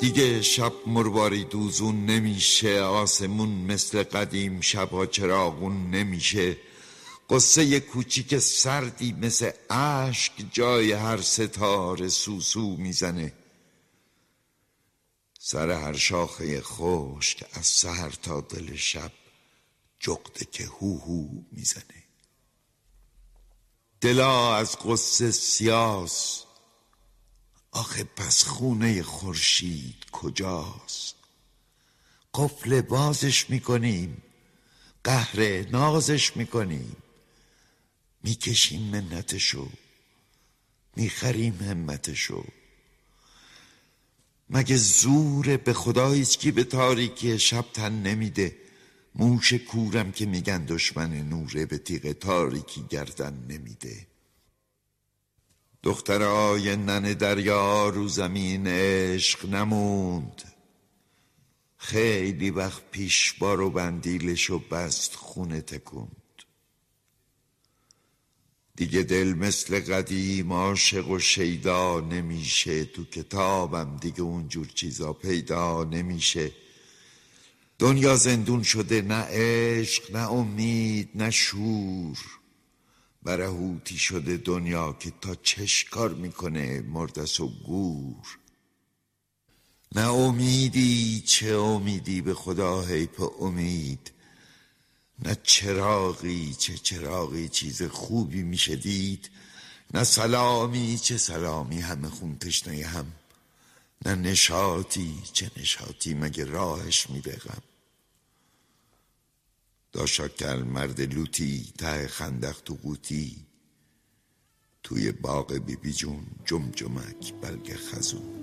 دیگه شب مرواری دوزون نمیشه، آسمون مثل قدیم شبها چراغون نمیشه. قصه کوچیک سردی مثل اشک جای هر ستاره سوسو میزنه. سر هر شاخه خشک از سحر تا دل شب جغده که هو هو میزنه. دلا از قصه سیاس، آخه پس خونه خورشید کجاست؟ قفل بازش میکنیم، قهر نازش میکنیم، میکشیم منتشو، میخریم همتشو. مگه زوره به خدا هیچکی به تاریکی شب تن نمیده؟ موش کورم که میگن دشمن نوره، به تیغ تاریکی گردن نمیده. دخترای ننه دریا رو زمین عشق نموند، خیلی وقت پیش بارو بندیلشو بست خونه تکوند. دیگه دل مثل قدیم عاشق و شیدا نمیشه، تو کتابم دیگه اونجور چیزا پیدا نمیشه. دنیا زندون شده، نه عشق نه امید نه شور. برهوتی شده دنیا که تا چشکار میکنه مردس و گور. نه امیدی، چه امیدی به خدا حیف امید. نه چراغی، چه چراغی چیز خوبی میشه دید. نه سلامی، چه سلامی همه خون تشنه هم. نه نشاطی، چه نشاطی مگه راهش میده غم. داشاکل مرد لوتی ته خندق تو قوطی، توی باغ بی بی جون جمجمک بلگ خزون.